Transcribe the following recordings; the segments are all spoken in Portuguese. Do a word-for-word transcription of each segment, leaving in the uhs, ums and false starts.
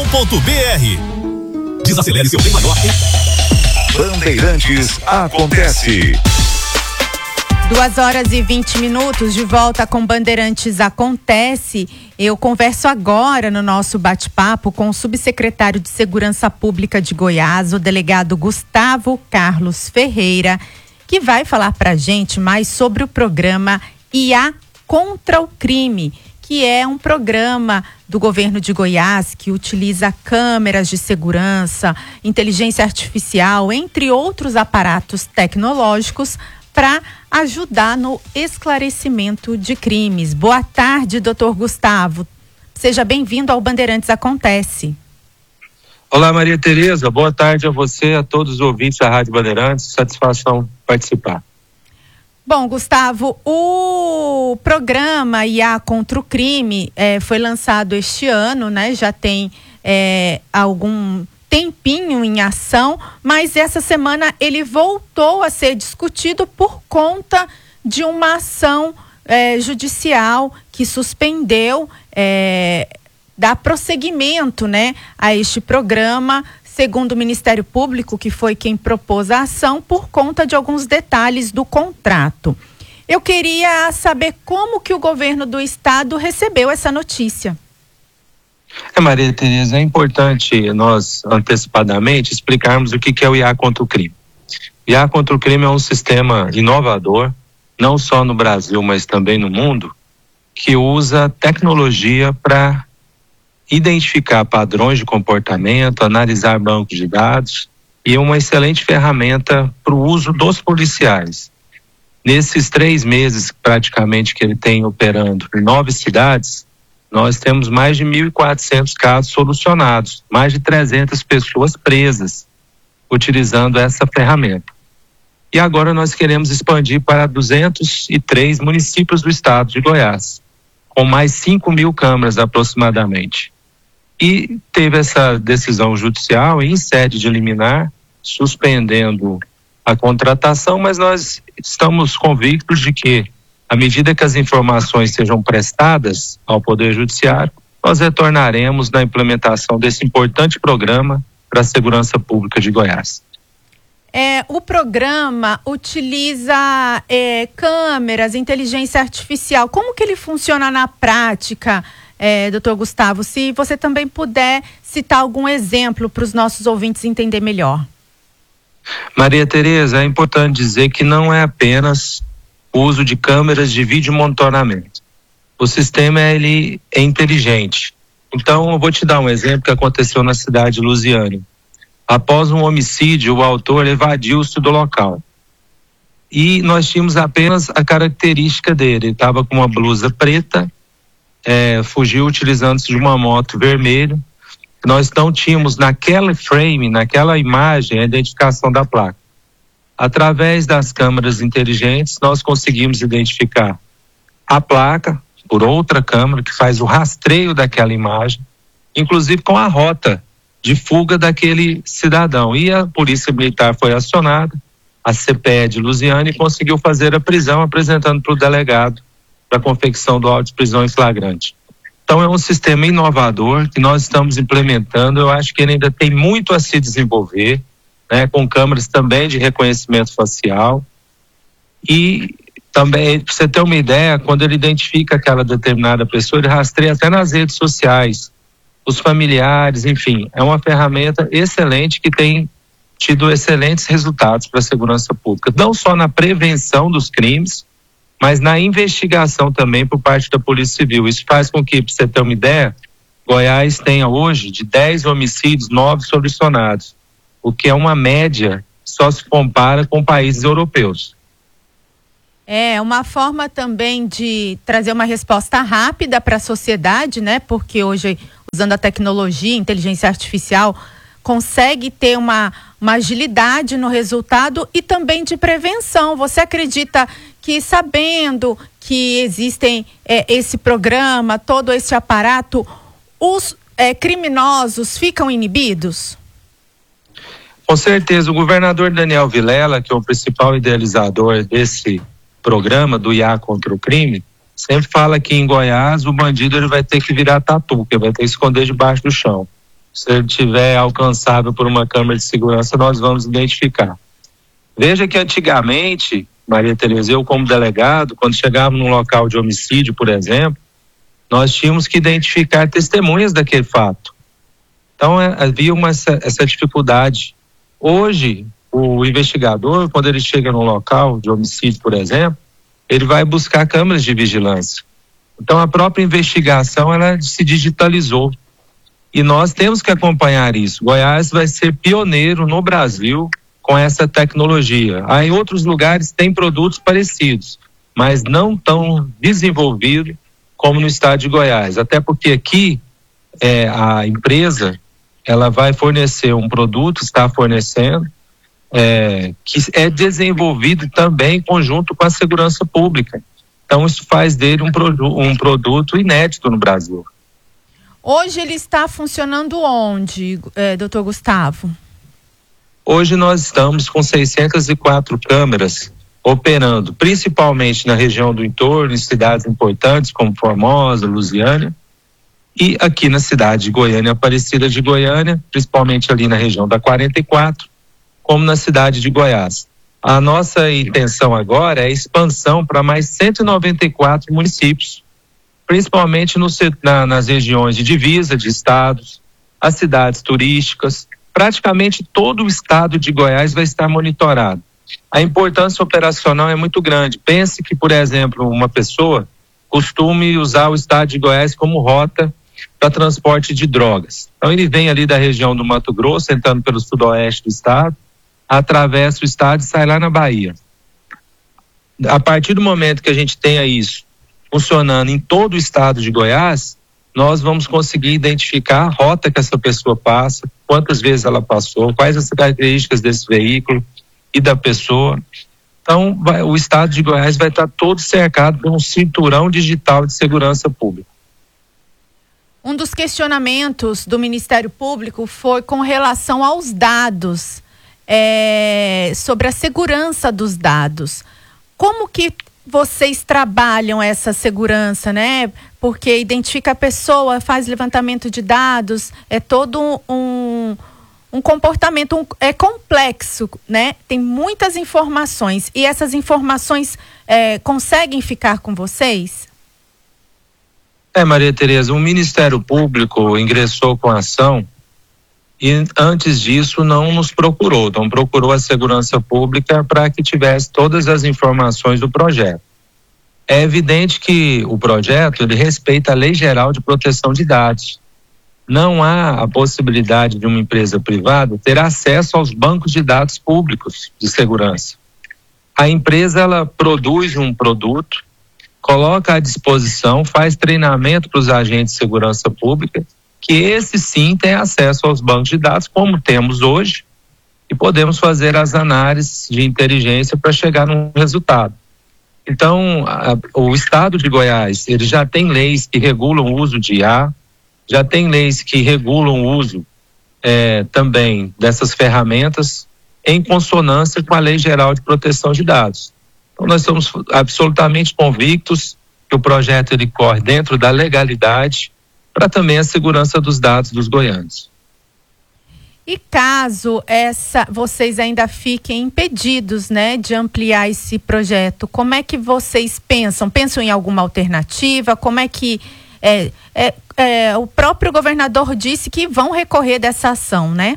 ponto b r. Desacelere seu bem maior. Bandeirantes acontece. Duas horas e vinte minutos de volta com Bandeirantes Acontece. Eu converso agora no nosso bate-papo com o subsecretário de Segurança Pública de Goiás, o delegado Gustavo Carlos Ferreira, que vai falar pra gente mais sobre o programa I A contra o Crime, que é um programa do governo de Goiás que utiliza câmeras de segurança, inteligência artificial, entre outros aparatos tecnológicos para ajudar no esclarecimento de crimes. Boa tarde, doutor Gustavo. Seja bem-vindo ao Bandeirantes Acontece. Olá, Maria Tereza. Boa tarde a você, a todos os ouvintes da Rádio Bandeirantes. Satisfação participar. Bom, Gustavo, o programa I A contra o Crime eh, foi lançado este ano, né? Já tem eh, algum tempinho em ação, mas essa semana ele voltou a ser discutido por conta de uma ação eh, judicial que suspendeu, eh, dá prosseguimento, né, a este programa, segundo o Ministério Público, que foi quem propôs a ação, por conta de alguns detalhes do contrato. Eu queria saber como que o governo do estado recebeu essa notícia. É, Maria Tereza, é importante nós antecipadamente explicarmos o que que é o I A contra o crime. I A contra o crime é um sistema inovador, não só no Brasil, mas também no mundo, que usa tecnologia para identificar padrões de comportamento, analisar bancos de dados, e é uma excelente ferramenta para o uso dos policiais. Nesses três meses praticamente que ele tem operando em nove cidades, nós temos mais de mil e quatrocentos casos solucionados, mais de trezentas pessoas presas utilizando essa ferramenta. E agora nós queremos expandir para duzentos e três municípios do estado de Goiás, com mais cinco mil câmeras aproximadamente. E teve essa decisão judicial em sede de liminar, suspendendo a contratação, mas nós estamos convictos de que, à medida que as informações sejam prestadas ao Poder Judiciário, nós retornaremos na implementação desse importante programa para a segurança pública de Goiás. É, o programa utiliza é, câmeras, inteligência artificial. Como que ele funciona na prática, é, doutor Gustavo? Se você também puder citar algum exemplo para os nossos ouvintes entender melhor. Maria Tereza, é importante dizer que não é apenas o uso de câmeras de vídeo monitoramento. O sistema ele é inteligente. Então, eu vou te dar um exemplo que aconteceu na cidade de Lusiânia. Após um homicídio, o autor evadiu-se do local. E nós tínhamos apenas a característica dele. Ele estava com uma blusa preta, é, fugiu utilizando-se de uma moto vermelha. Nós não tínhamos naquela frame, naquela imagem, a identificação da placa. Através das câmeras inteligentes, nós conseguimos identificar a placa por outra câmera que faz o rastreio daquela imagem, inclusive com a rota de fuga daquele cidadão. E a Polícia Militar foi acionada, a C P E de Lusiânia, e conseguiu fazer a prisão, apresentando para o delegado para a confecção do auto de prisão em flagrante. Então é um sistema inovador que nós estamos implementando. Eu acho que ele ainda tem muito a se desenvolver, né, com câmeras também de reconhecimento facial. E também, para você ter uma ideia, quando ele identifica aquela determinada pessoa, ele rastreia até nas redes sociais, os familiares, enfim. É uma ferramenta excelente que tem tido excelentes resultados para a segurança pública, não só na prevenção dos crimes, mas na investigação também por parte da Polícia Civil. Isso faz com que, para você ter uma ideia, Goiás tenha hoje de dez homicídios, nove solucionados, o que é uma média, só se compara com países europeus. É uma forma também de trazer uma resposta rápida para a sociedade, né? Porque hoje, usando a tecnologia, inteligência artificial, consegue ter uma, uma agilidade no resultado e também de prevenção. Você acredita que, sabendo que existem é, esse programa, todo esse aparato, os é, criminosos ficam inibidos? Com certeza. O governador Daniel Vilela, que é o principal idealizador desse programa do I A contra o crime, sempre fala que em Goiás o bandido ele vai ter que virar tatu, que vai ter que esconder debaixo do chão. Se ele estiver alcançável por uma câmera de segurança, nós vamos identificar. Veja que antigamente, Maria Tereza, eu como delegado, quando chegávamos num local de homicídio, por exemplo, nós tínhamos que identificar testemunhas daquele fato. Então é, havia uma, essa, essa dificuldade. Hoje, o investigador, quando ele chega num local de homicídio, por exemplo, ele vai buscar câmeras de vigilância. Então a própria investigação, ela se digitalizou. E nós temos que acompanhar isso. Goiás vai ser pioneiro no Brasil com essa tecnologia. Aí em outros lugares tem produtos parecidos, mas não tão desenvolvidos como no estado de Goiás. Até porque aqui é, a empresa, ela vai fornecer um produto, está fornecendo, é, que é desenvolvido também em conjunto com a segurança pública. Então isso faz dele um, produ- um produto inédito no Brasil. Hoje ele está funcionando onde, é, doutor Gustavo? Hoje nós estamos com seiscentas e quatro câmeras operando, principalmente na região do entorno, em cidades importantes como Formosa, Lusiânia, e aqui na cidade de Goiânia, Aparecida de Goiânia, principalmente ali na região da quarenta e quatro, como na cidade de Goiás. A nossa intenção agora é a expansão para mais cento e noventa e quatro municípios, principalmente no, na, nas regiões de divisa de estados, as cidades turísticas. Praticamente todo o estado de Goiás vai estar monitorado. A importância operacional é muito grande. Pense que, por exemplo, uma pessoa costume usar o estado de Goiás como rota para transporte de drogas. Então ele vem ali da região do Mato Grosso, entrando pelo sudoeste do estado, atravessa o estado e sai lá na Bahia. A partir do momento que a gente tenha isso funcionando em todo o estado de Goiás, nós vamos conseguir identificar a rota que essa pessoa passa, quantas vezes ela passou, quais as características desse veículo e da pessoa. Então, vai, o estado de Goiás vai estar todo cercado por um cinturão digital de segurança pública. Um dos questionamentos do Ministério Público foi com relação aos dados, é, sobre a segurança dos dados. Como que vocês trabalham essa segurança, né? Porque identifica a pessoa, faz levantamento de dados, é todo um, um comportamento, um, é complexo, né? Tem muitas informações e essas informações é, conseguem ficar com vocês? É, Maria Tereza, o Ministério Público ingressou com a ação e antes disso não nos procurou, não procurou a segurança pública para que tivesse todas as informações do projeto. É evidente que o projeto, ele respeita a Lei Geral de Proteção de Dados. Não há a possibilidade de uma empresa privada ter acesso aos bancos de dados públicos de segurança. A empresa, ela produz um produto, coloca à disposição, faz treinamento para os agentes de segurança pública, que esse sim tem acesso aos bancos de dados, como temos hoje, e podemos fazer as análises de inteligência para chegar num resultado. Então, a, o estado de Goiás, ele já tem leis que regulam o uso de I A, já tem leis que regulam o uso é, também dessas ferramentas em consonância com a Lei Geral de Proteção de Dados. Então, nós estamos absolutamente convictos que o projeto ele corre dentro da legalidade para também a segurança dos dados dos goianos. E caso essa, vocês ainda fiquem impedidos, né, de ampliar esse projeto, como é que vocês pensam? Pensam em alguma alternativa? Como é que é, é, é, o próprio governador disse que vão recorrer dessa ação, né?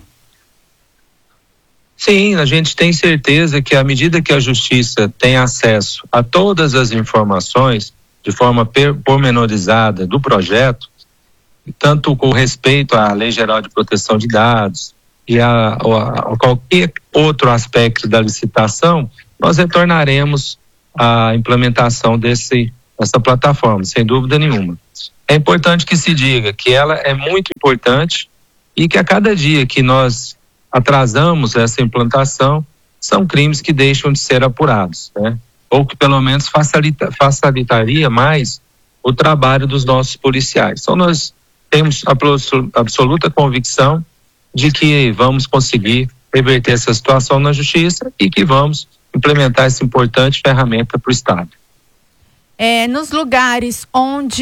Sim, a gente tem certeza que à medida que a justiça tem acesso a todas as informações de forma pormenorizada do projeto, tanto com respeito à Lei Geral de Proteção de Dados e a, a, a qualquer outro aspecto da licitação, nós retornaremos à implementação desse, dessa plataforma, sem dúvida nenhuma. É importante que se diga que ela é muito importante e que a cada dia que nós atrasamos essa implantação, são crimes que deixam de ser apurados, né? Ou que pelo menos facilita, facilitaria mais o trabalho dos nossos policiais. Então nós temos a absoluta convicção de que vamos conseguir reverter essa situação na justiça e que vamos implementar essa importante ferramenta para o Estado. É, nos lugares onde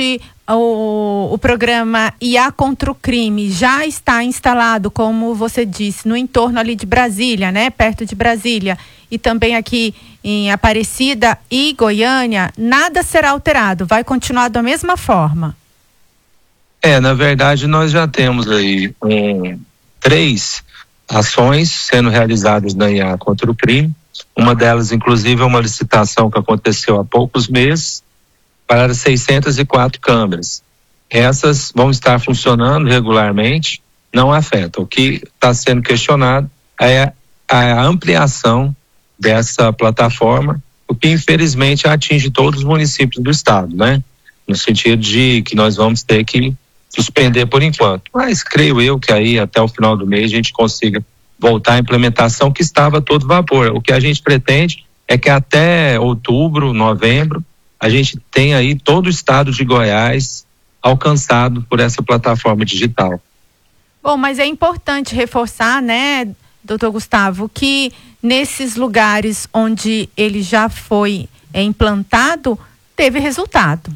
o, o programa I A contra o crime já está instalado, como você disse, no entorno ali de Brasília, né? Perto de Brasília, e também aqui em Aparecida e Goiânia, nada será alterado, vai continuar da mesma forma. É, na verdade, nós já temos aí um, três ações sendo realizadas na I A contra o crime. Uma delas, inclusive, é uma licitação que aconteceu há poucos meses para seiscentas e quatro câmeras. Essas vão estar funcionando regularmente, não afeta. O que está sendo questionado é a ampliação dessa plataforma, o que infelizmente atinge todos os municípios do estado, né? No sentido de que nós vamos ter que suspender por enquanto. Mas creio eu que aí até o final do mês a gente consiga voltar à implementação que estava a todo vapor. O que a gente pretende é que até outubro, novembro, a gente tenha aí todo o estado de Goiás alcançado por essa plataforma digital. Bom, mas é importante reforçar, né, doutor Gustavo, que nesses lugares onde ele já foi é, implantado, teve resultado.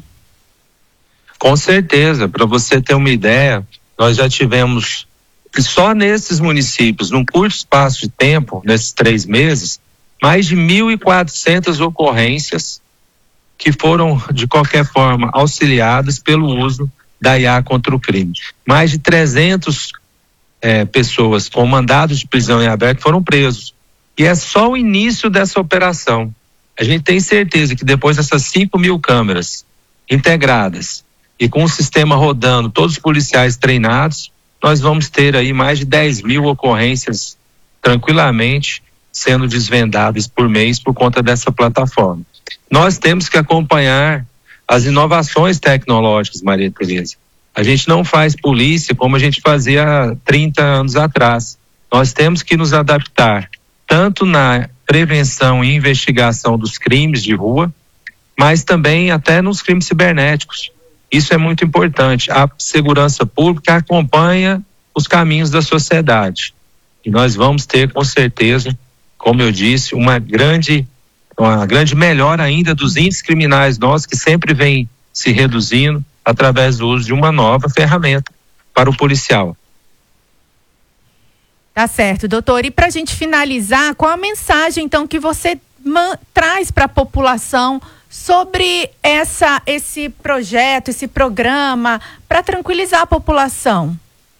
Com certeza, para você ter uma ideia, nós já tivemos, só nesses municípios, num curto espaço de tempo, nesses três meses, mais de mil e quatrocentas ocorrências que foram, de qualquer forma, auxiliadas pelo uso da I A contra o crime. Mais de trezentas é, pessoas com mandados de prisão em aberto foram presos. E é só o início dessa operação. A gente tem certeza que depois dessas cinco mil câmeras integradas e com o sistema rodando, todos os policiais treinados, nós vamos ter aí mais de dez mil ocorrências tranquilamente sendo desvendadas por mês por conta dessa plataforma. Nós temos que acompanhar as inovações tecnológicas, Maria Tereza. A gente não faz polícia como a gente fazia há trinta anos atrás. Nós temos que nos adaptar tanto na prevenção e investigação dos crimes de rua, mas também até nos crimes cibernéticos. Isso é muito importante. A segurança pública acompanha os caminhos da sociedade. E nós vamos ter, com certeza, como eu disse, uma grande, uma grande melhora ainda dos índices criminais nossos, que sempre vem se reduzindo através do uso de uma nova ferramenta para o policial. Tá certo, doutor. E para a gente finalizar, qual a mensagem, então, que você traz para a população sobre essa, esse projeto, esse programa, para tranquilizar a população?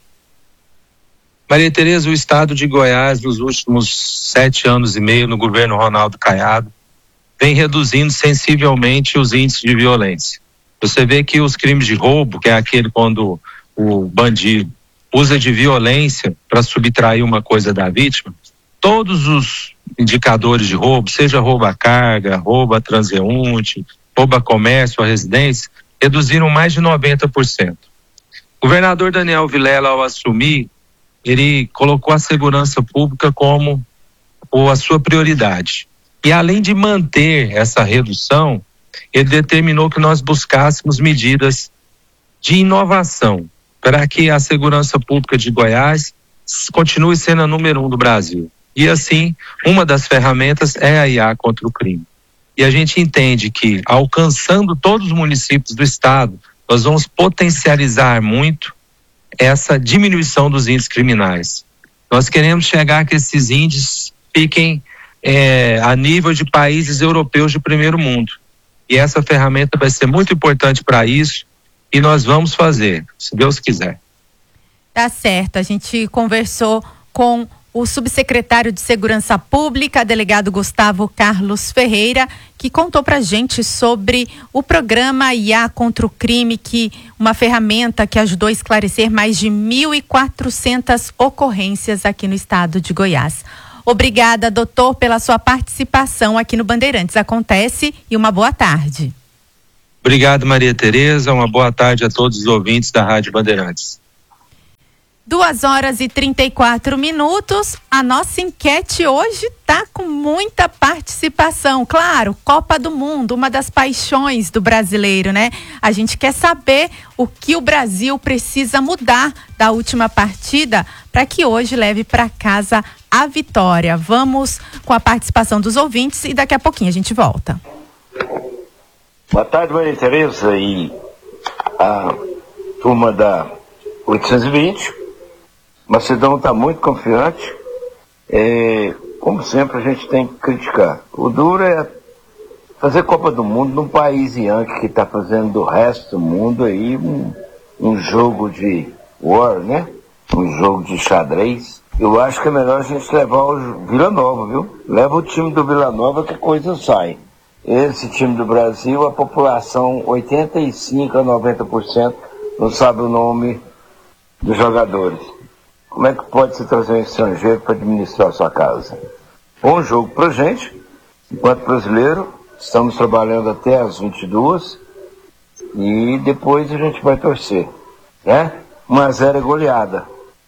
Maria Tereza, o estado de Goiás, nos últimos sete anos e meio, no governo Ronaldo Caiado, vem reduzindo sensivelmente os índices de violência. Você vê que os crimes de roubo, que é aquele quando o bandido usa de violência para subtrair uma coisa da vítima, todos os indicadores de roubo, seja roubo à carga, roubo a transeunte, roubo a comércio, a residência, reduziram mais de noventa por cento. O governador Daniel Vilela, ao assumir, ele colocou a segurança pública como ou a sua prioridade. E além de manter essa redução, ele determinou que nós buscássemos medidas de inovação para que a segurança pública de Goiás continue sendo a número um do Brasil. E assim, uma das ferramentas é a I A contra o crime. E a gente entende que, alcançando todos os municípios do estado, nós vamos potencializar muito essa diminuição dos índices criminais. Nós queremos chegar que esses índices fiquem é, a nível de países europeus de primeiro mundo. E essa ferramenta vai ser muito importante para isso e nós vamos fazer, se Deus quiser. Tá certo, a gente conversou com o subsecretário de Segurança Pública, delegado Gustavo Carlos Ferreira, que contou pra gente sobre o programa I A contra o crime, que uma ferramenta que ajudou a esclarecer mais de mil e quatrocentas ocorrências aqui no estado de Goiás. Obrigada, doutor, pela sua participação aqui no Bandeirantes Acontece e uma boa tarde. Obrigado, Maria Tereza, uma boa tarde a todos os ouvintes da Rádio Bandeirantes. Duas horas e trinta e quatro minutos. A nossa enquete hoje tá com muita participação. Claro, Copa do Mundo, uma das paixões do brasileiro, né? A gente quer saber o que o Brasil precisa mudar da última partida para que hoje leve para casa a vitória. Vamos com a participação dos ouvintes e daqui a pouquinho a gente volta. Boa tarde, Maria Tereza e a turma da oitocentos e vinte. Macedão está muito confiante. É, como sempre, a gente tem que criticar. O duro é fazer Copa do Mundo num país Yankee que está fazendo do resto do mundo aí um, um jogo de war, né? Um jogo de xadrez. Eu acho que é melhor a gente levar o Vila Nova, viu? Leva o time do Vila Nova que a coisa sai. Esse time do Brasil, a população, oitenta e cinco a noventa por cento, não sabe o nome dos jogadores. Como é que pode se trazer um estrangeiro para administrar a sua casa? Bom jogo pra gente, enquanto brasileiro, estamos trabalhando até às vinte e duas e depois a gente vai torcer, né? um a zero é goleada.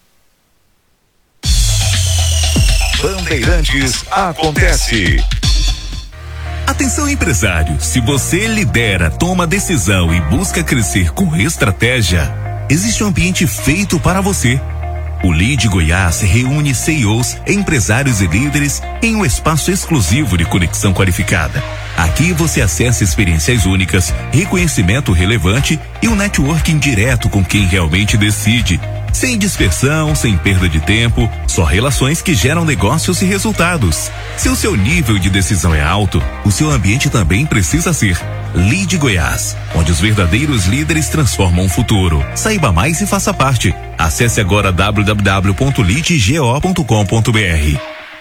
Bandeirantes acontece. Atenção, empresário, se você lidera, toma decisão e busca crescer com estratégia, existe um ambiente feito para você. O Lead Goiás reúne C E Os, empresários e líderes em um espaço exclusivo de conexão qualificada. Aqui você acessa experiências únicas, reconhecimento relevante e um networking direto com quem realmente decide. Sem dispersão, sem perda de tempo, só relações que geram negócios e resultados. Se o seu nível de decisão é alto, o seu ambiente também precisa ser. Lead Goiás, onde os verdadeiros líderes transformam o futuro. Saiba mais e faça parte. Acesse agora w w w ponto lead go ponto com ponto b r.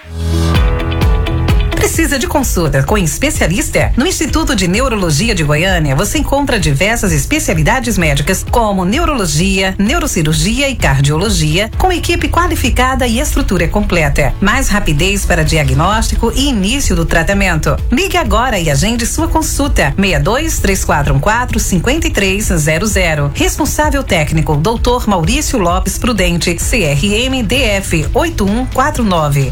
Precisa de consulta com especialista? No Instituto de Neurologia de Goiânia, você encontra diversas especialidades médicas como neurologia, neurocirurgia e cardiologia, com equipe qualificada e estrutura completa. Mais rapidez para diagnóstico e início do tratamento. Ligue agora e agende sua consulta. seis dois, três quatro um quatro, cinco três zero zero. Responsável técnico, doutor Maurício Lopes Prudente, C R M D F oito um quatro nove.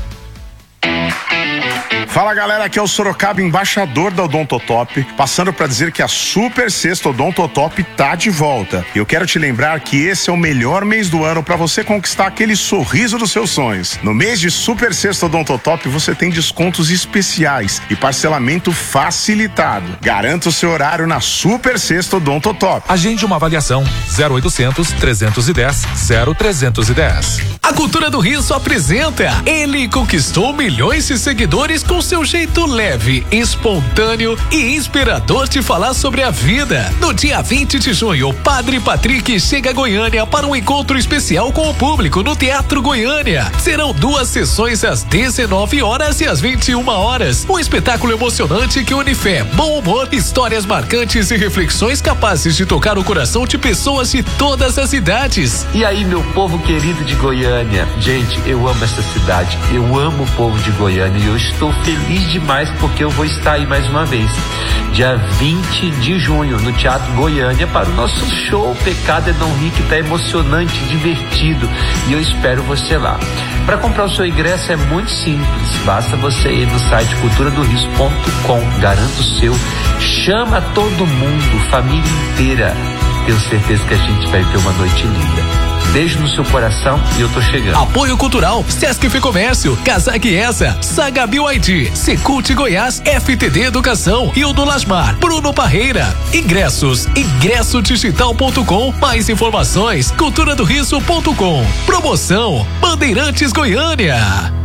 Fala galera, aqui é o Sorocaba, embaixador da Odontotop, passando para dizer que a Super Sexta Odontotop tá de volta. Eu quero te lembrar que esse é o melhor mês do ano para você conquistar aquele sorriso dos seus sonhos. No mês de Super Sexta Odontotop você tem descontos especiais e parcelamento facilitado. Garanta o seu horário na Super Sexta Odontotop. Agende uma avaliação zero oitocentos, trezentos e dez, zero trezentos e dez. A Cultura do Riso apresenta. Ele conquistou milhões de seguidores com seu jeito leve, espontâneo e inspirador de falar sobre a vida. No dia vinte de junho, o Padre Patrick chega a Goiânia para um encontro especial com o público no Teatro Goiânia. Serão duas sessões às dezenove horas e às vinte e uma horas. Um espetáculo emocionante que une fé, bom humor, histórias marcantes e reflexões capazes de tocar o coração de pessoas de todas as idades. E aí, meu povo querido de Goiânia? Gente, eu amo essa cidade, eu amo o povo de Goiânia e eu estou feliz demais porque eu vou estar aí mais uma vez, dia vinte de junho, no Teatro Goiânia, para o nosso show Pecado é Não Rir, que está emocionante, divertido, e eu espero você lá. Para comprar o seu ingresso é muito simples, basta você ir no site cultura do riso ponto com, garanta o seu, chama todo mundo, família inteira, tenho certeza que a gente vai ter uma noite linda. Beijo no seu coração e eu tô chegando. Apoio Cultural, Sesc Ficomércio, Casaque Essa, Saga B Y D, Secult Goiás, F T D Educação e o do Lasmar, Bruno Parreira. Ingressos, ingresso digital ponto com, mais informações, cultura do riso ponto com. Promoção, Bandeirantes Goiânia.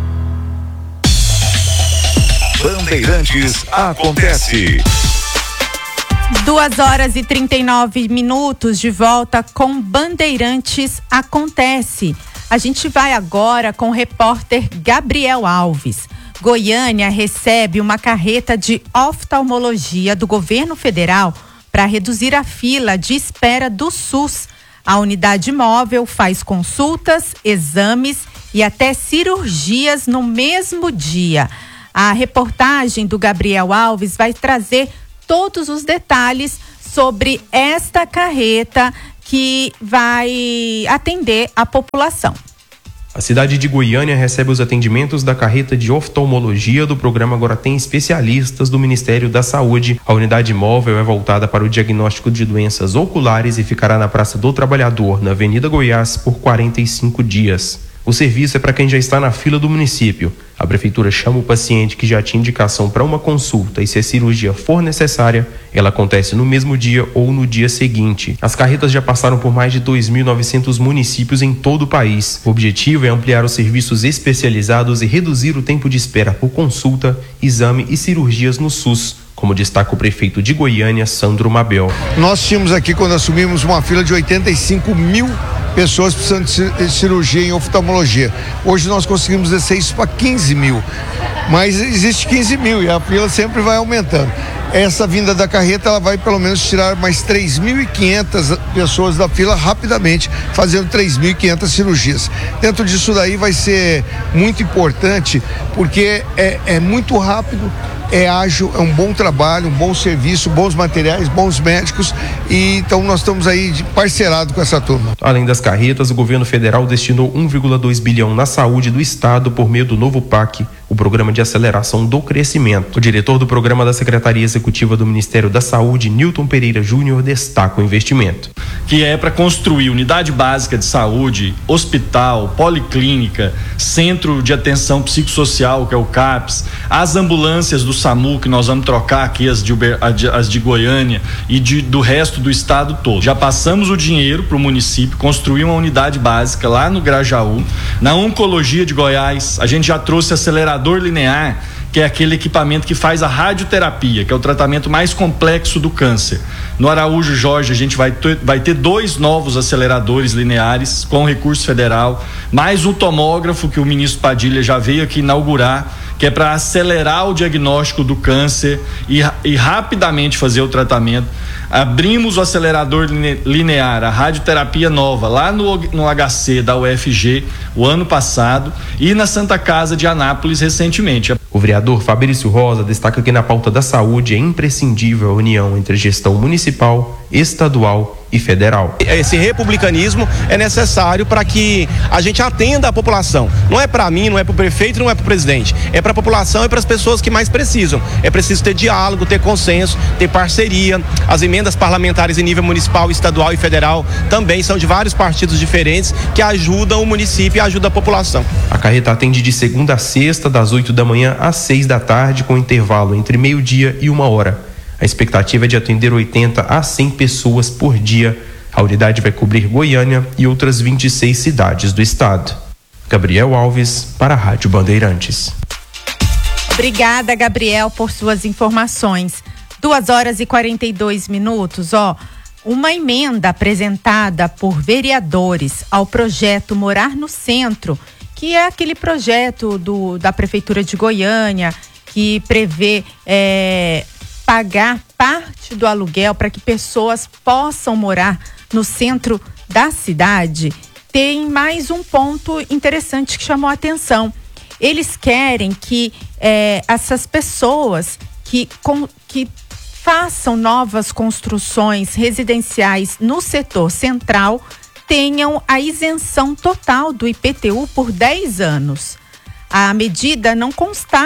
Bandeirantes acontece. Duas horas e trinta e nove minutos de volta com Bandeirantes Acontece. A gente vai agora com o repórter Gabriel Alves. Goiânia recebe uma carreta de oftalmologia do governo federal para reduzir a fila de espera do SUS. A unidade móvel faz consultas, exames e até cirurgias no mesmo dia. A reportagem do Gabriel Alves vai trazer todos os detalhes sobre esta carreta que vai atender a população. A cidade de Goiânia recebe os atendimentos da carreta de oftalmologia do programa Agora Tem Especialistas do Ministério da Saúde. A unidade móvel é voltada para o diagnóstico de doenças oculares e ficará na Praça do Trabalhador, na Avenida Goiás, por quarenta e cinco dias. O serviço é para quem já está na fila do município. A prefeitura chama o paciente que já tinha indicação para uma consulta e, se a cirurgia for necessária, ela acontece no mesmo dia ou no dia seguinte. As carretas já passaram por mais de dois mil e novecentos municípios em todo o país. O objetivo é ampliar os serviços especializados e reduzir o tempo de espera por consulta, exame e cirurgias no SUS, como destaca o prefeito de Goiânia, Sandro Mabel. Nós tínhamos aqui, quando assumimos, uma fila de oitenta e cinco mil pessoas precisando de cirurgia em oftalmologia. Hoje nós conseguimos descer isso para quinze mil, mas existe quinze mil e a fila sempre vai aumentando. Essa vinda da carreta, ela vai pelo menos tirar mais três mil e quinhentas pessoas da fila rapidamente, fazendo três mil e quinhentas cirurgias. Dentro disso daí vai ser muito importante, porque é, é muito rápido, é ágil, é um bom trabalho, um bom serviço, bons materiais, bons médicos, e então nós estamos aí de parcerado com essa turma. Além das carretas, o governo federal destinou um vírgula dois bilhão na saúde do estado por meio do novo P A C, o Programa de Aceleração do Crescimento. O diretor do programa da Secretaria Executiva do Ministério da Saúde, Nilton Pereira Júnior, destaca o investimento. Que é para construir unidade básica de saúde, hospital, policlínica, centro de atenção psicossocial, que é o CAPS, as ambulâncias do SAMU, que nós vamos trocar aqui, as de, Uber, as de Goiânia e de, do resto do estado todo. Já passamos o dinheiro para o município construir uma unidade básica lá no Grajaú. Na Oncologia de Goiás, a gente já trouxe acelerador linear, que é aquele equipamento que faz a radioterapia, que é o tratamento mais complexo do câncer. No Araújo Jorge, a gente vai ter, vai ter dois novos aceleradores lineares com recurso federal, mais um tomógrafo que o ministro Padilha já veio aqui inaugurar, que é para acelerar o diagnóstico do câncer e, e rapidamente fazer o tratamento. Abrimos o acelerador linear, a radioterapia nova, lá no, no H C da U F G o ano passado e na Santa Casa de Anápolis recentemente. O vereador Fabrício Rosa destaca que na pauta da saúde é imprescindível a união entre gestão municipal, estadual e federal. Esse republicanismo é necessário para que a gente atenda a população. Não é para mim, não é para o prefeito, não é para o presidente. É para a população e para as pessoas que mais precisam. É preciso ter diálogo, ter consenso, ter parceria. As emendas parlamentares em nível municipal, estadual e federal também são de vários partidos diferentes que ajudam o município e ajudam a população. A carreta atende de segunda a sexta, das oito da manhã às seis da tarde, com intervalo entre meio-dia e uma hora. A expectativa é de atender oitenta a cem pessoas por dia. A unidade vai cobrir Goiânia e outras vinte e seis cidades do estado. Gabriel Alves, para a Rádio Bandeirantes. Obrigada, Gabriel, por suas informações. Duas horas e quarenta e dois minutos, ó. Uma emenda apresentada por vereadores ao projeto Morar no Centro, que é aquele projeto do, da Prefeitura de Goiânia, que prevê é, pagar parte do aluguel para que pessoas possam morar no centro da cidade. Tem mais um ponto interessante que chamou a atenção. Eles querem que é, essas pessoas que, com, que façam novas construções residenciais no setor central tenham a isenção total do I P T U por dez anos. A medida não consta